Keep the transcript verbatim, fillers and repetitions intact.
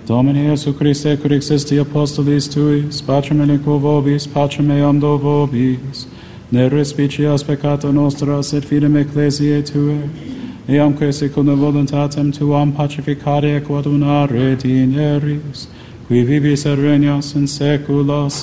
Domine Iesu Christe, cur existi apostolis tuis, pacem elenco vobis, pacem eam do vobis, ne respicias peccata nostra, sed fidem ecclesiae Tue, eamque secundum voluntatem Tuam pacificare quod una retineris, qui vivis et regnas in saecula